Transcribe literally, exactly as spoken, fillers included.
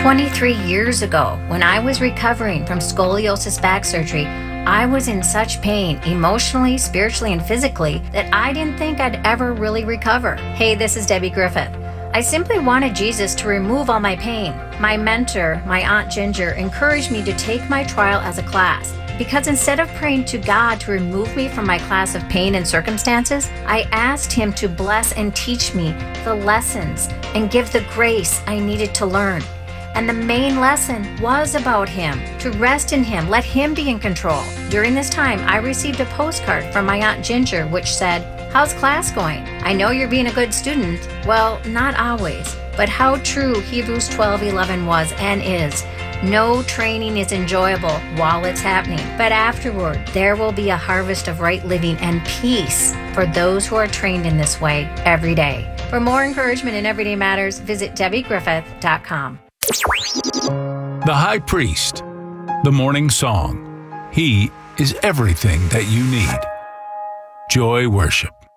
twenty-three years ago, when I was recovering from scoliosis back surgery, I was in such pain, emotionally, spiritually, and physically, that I didn't think I'd ever really recover. Hey, this is Debbie Griffith. I simply wanted Jesus to remove all my pain. My mentor, my Aunt Ginger, encouraged me to take my trial as a class. Because instead of praying to God to remove me from my class of pain and circumstances, I asked Him to bless and teach me the lessons and give the grace I needed to learn. And the main lesson was about Him, to rest in Him, let Him be in control. During this time, I received a postcard from my Aunt Ginger which said, "How's class going? I know you're being a good student." Well, not always, but how true Hebrews twelve eleven was and is. No training is enjoyable while it's happening, but afterward, there will be a harvest of right living and peace for those who are trained in this way every day. For more encouragement in Everyday Matters, visit debbie griffith dot com. The High Priest, the morning song. He is everything that you need. Joy Worship.